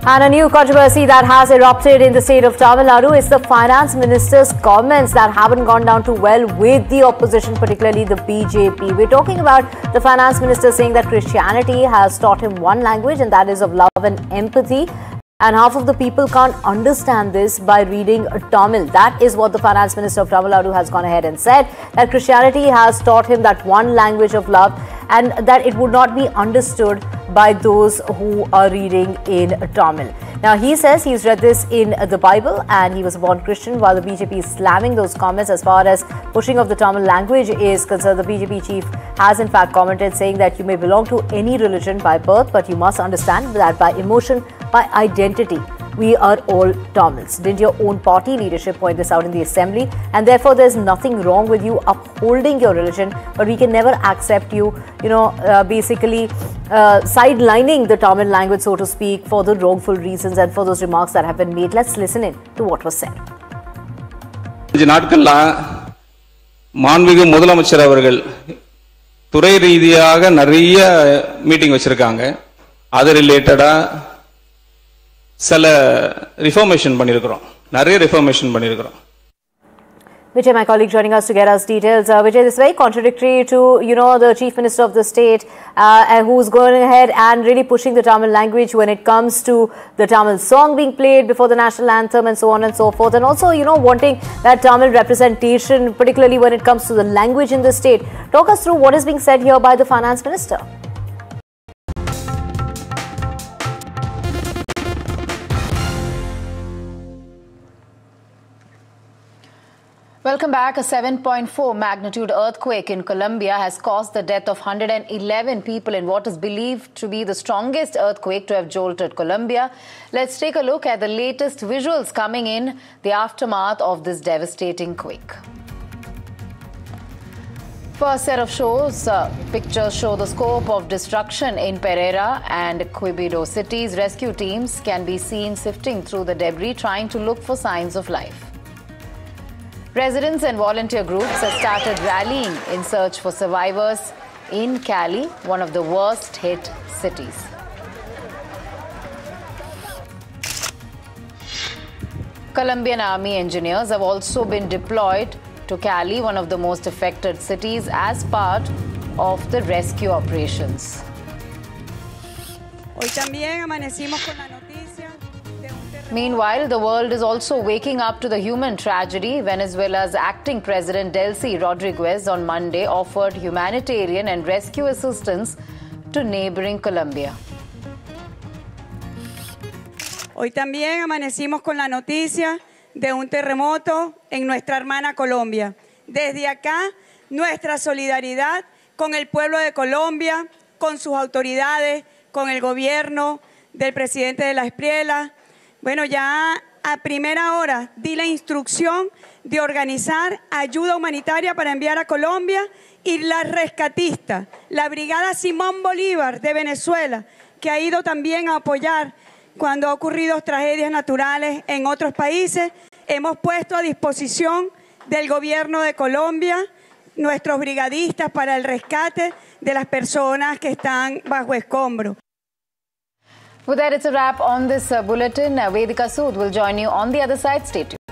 And a new controversy that has erupted in the state of Tamil Nadu is the finance minister's comments that haven't gone down too well with the opposition, particularly the BJP. We're talking about the finance minister saying that Christianity has taught him one language, and that is of love and empathy. And half of the people can't understand this by reading Tamil. That is what the finance minister of Tamil Nadu has gone ahead and said, that Christianity has taught him that one language of love and that it would not be understood by those who are reading in Tamil. Now, he says he's read this in the Bible and he was a born Christian, while the BJP is slamming those comments. As far as pushing of the Tamil language is concerned, the BJP chief has in fact commented saying that you may belong to any religion by birth, but you must understand that by emotion, by identity, we are all Tamils. Did your own party leadership point this out in the assembly? And therefore, there's nothing wrong with you upholding your religion, but we can never accept you, basically sidelining the Tamil language, so to speak, for the wrongful reasons and for those remarks that have been made. Let's listen in to what was said. மாண்புமிகு முதலமைச்சர் அவர்கள் துறை ரீதியாக நிறைய meeting வச்சிருக்காங்க. அது ரிலேட்டடா சில ரிஃபார்மேஷன் பண்ணியிருக்கிறோம். நிறைய ரிஃபார்மேஷன் பண்ணியிருக்கிறோம். Vijay, my colleague, joining us to get us details. Vijay, this is very contradictory to, the Chief Minister of the state who's going ahead and really pushing the Tamil language when it comes to the Tamil song being played before the national anthem and so on and so forth. And also, wanting that Tamil representation, particularly when it comes to the language in the state. Talk us through what is being said here by the Finance Minister. Welcome back. A 7.4 magnitude earthquake in Colombia has caused the death of 111 people in what is believed to be the strongest earthquake to have jolted Colombia. Let's take a look at the latest visuals coming in the aftermath of this devastating quake. First set of pictures show the scope of destruction in Pereira and Quibdó cities. Rescue teams can be seen sifting through the debris, trying to look for signs of life. Residents and volunteer groups have started rallying in search for survivors in Cali, one of the worst hit cities. Colombian army engineers have also been deployed to Cali, one of the most affected cities, as part of the rescue operations. Hoy también amanecimos con la noticia. Meanwhile, the world is also waking up to the human tragedy. Venezuela's acting president Delcy Rodriguez on Monday offered humanitarian and rescue assistance to neighboring Colombia. Hoy también amanecimos con la noticia de un terremoto en nuestra hermana Colombia. Desde acá, nuestra solidaridad con el pueblo de Colombia, con sus autoridades, con el gobierno del presidente de la Espriella. Bueno, ya a primera hora di la instrucción de organizar ayuda humanitaria para enviar a Colombia, y la rescatista, la Brigada Simón Bolívar de Venezuela, que ha ido también a apoyar cuando ha ocurrido tragedias naturales en otros países. Hemos puesto a disposición del gobierno de Colombia nuestros brigadistas para el rescate de las personas que están bajo escombro. With that, it's a wrap on this bulletin. Vedika Sood will join you on the other side. Stay tuned.